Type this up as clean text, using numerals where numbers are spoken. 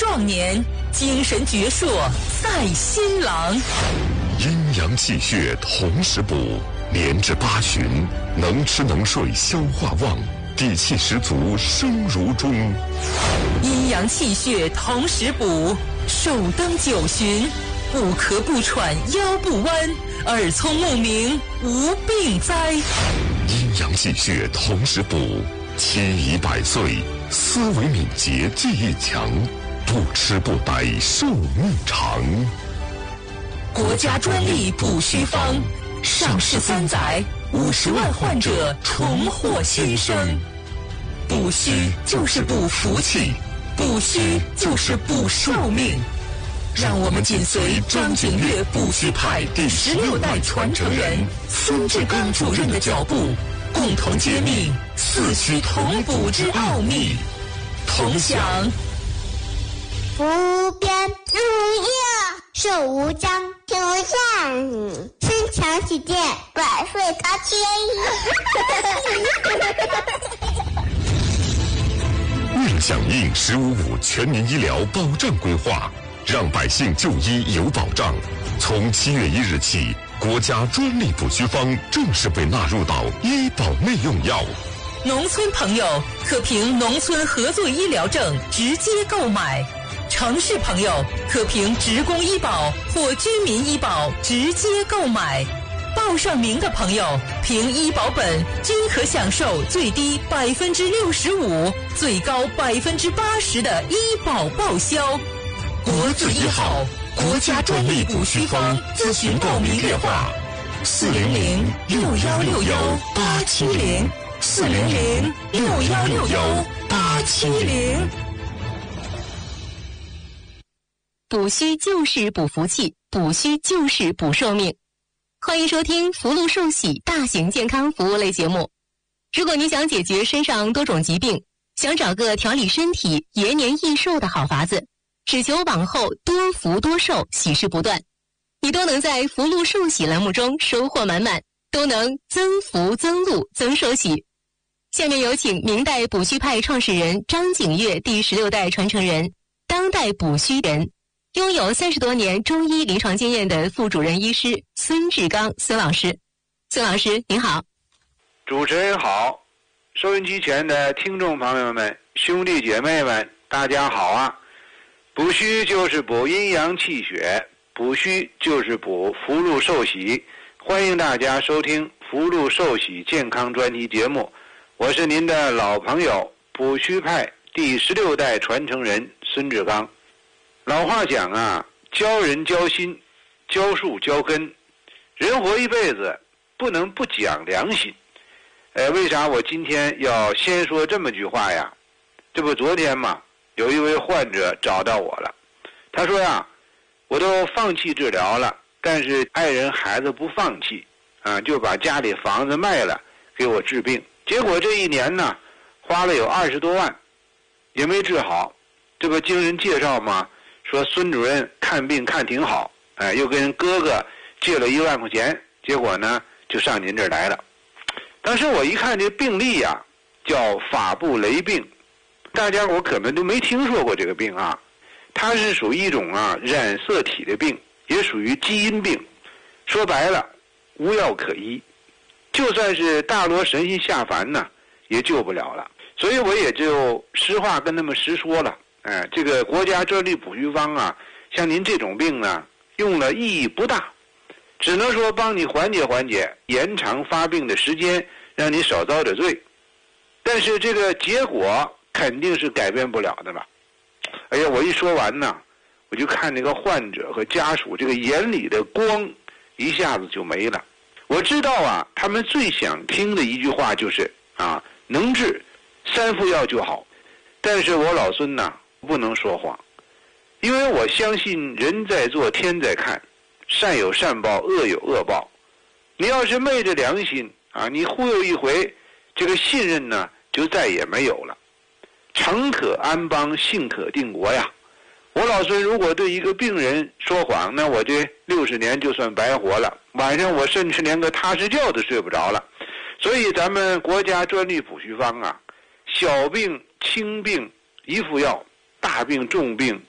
壮年，精神矍铄赛新郎。 阴阳气血同时补，年至8旬，能吃能睡消化旺，底气十足生如钟。 阴阳气血同时补，首登9旬，不咳不喘腰不弯，耳聪目明无病灾。 阴阳气血同时补，妻已100岁，思维敏捷记忆强，不吃不呆寿命长。 国家专利补虚方，上市3载，50万患者重获新生。补虚就是补福气，补虚就是补寿命。让我们紧随张景岳补虚派第16代传承人孙志刚主任的脚步，共同揭秘四虚同补之奥秘，同享福边入夜，寿无疆，天无限，身强体健，百岁高千为了响应“15+5”全民医疗保障规划，让百姓就医有保障，从7月1日起，国家专利补虚方正式被纳入到医保内用药。 农村朋友可凭农村合作医疗证直接购买，城市朋友可凭职工医保或居民医保直接购买。报上名的朋友凭医保本均可享受最低65%、最高80%的医保报销。国字1号国家专利补虚方咨询报名电话：400-616-870，400-616-870。 补虚就是补福气，补虚就是补寿命。欢迎收听福禄寿喜大型健康服务类节目。如果你想解决身上多种疾病，想找个调理身体、延年益寿的好法子，只求往后多福多寿，喜事不断，你都能在福禄寿喜栏目中收获满满，都能增福增禄增寿喜。下面有请明代补虚派创始人张景岳第16代传承人，当代补虚人，拥有30多年中医临床经验的副主任医师孙志刚孙老师。孙老师您好。 主持人好，收音机前的听众朋友们、兄弟姐妹们，大家好啊！补虚就是补阴阳气血，补虚就是补福禄寿喜。欢迎大家收听福禄寿喜健康专题节目，我是您的老朋友补虚派第16代传承人孙志刚。老话讲啊，教人教心，教术教根，人活一辈子不能不讲良心。为啥我今天要先说这么句话呀？这不昨天嘛，有一位患者找到我了，他说呀，我都放弃治疗了，但是爱人孩子不放弃啊，就把家里房子卖了给我治病。结果这1年呢，花了有20多万，也没治好。这不经人介绍嘛，说孙主任看病看挺好，又跟哥哥借了1万块钱，结果呢就上您这儿来了。当时我一看这病例啊，叫法布雷病，大家伙可能都没听说过这个病啊。它是属于一种染色体的病，也属于基因病。说白了，无药可医，就算是大罗神仙下凡呢，也救不了了。所以我也就实话跟他们实说了。这个国家专利补虚方啊，像您这种病呢，用了意义不大，只能说帮你缓解缓解，延长发病的时间，让你少遭点罪。但是这个结果肯定是改变不了的了。哎呀，我一说完呢，我就看这个患者和家属这个眼里的光一下子就没了。我知道啊，他们最想听的一句话就是能治3副药就好。但是我老孙呢，不能说谎，因为我相信人在做天在看，善有善报，恶有恶报。你要是昧着良心你忽悠一回，这个信任呢就再也没有了。诚可安邦，信可定国呀。我老孙如果对一个病人说谎，那我这60年就算白活了，晚上我甚至连个踏实觉都睡不着了。所以咱们国家专利补虚方啊，小病轻病1副药，大病重病